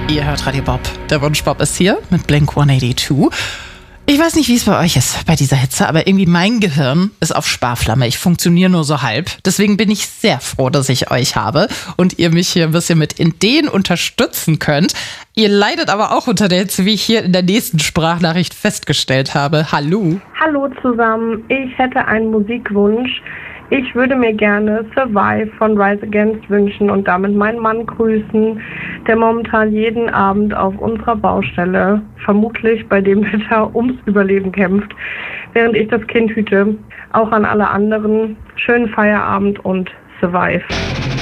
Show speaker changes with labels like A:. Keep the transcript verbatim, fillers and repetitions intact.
A: Ihr hört Radio Bob. Der Wunschbob ist hier mit Blink hundertzweiundachtzig. Ich weiß nicht, wie es bei euch ist bei dieser Hitze, aber irgendwie mein Gehirn ist auf Sparflamme. Ich funktioniere nur so halb. Deswegen bin ich sehr froh, dass ich euch habe und ihr mich hier ein bisschen mit Ideen unterstützen könnt. Ihr leidet aber auch unter der Hitze, wie ich hier in der nächsten Sprachnachricht festgestellt habe. Hallo.
B: Hallo zusammen. Ich hätte einen Musikwunsch. Ich würde mir gerne Survive von Rise Against wünschen und damit meinen Mann grüßen, der momentan jeden Abend auf unserer Baustelle, vermutlich bei dem Wetter, ums Überleben kämpft, während ich das Kind hüte. Auch an alle anderen, schönen Feierabend und Survive.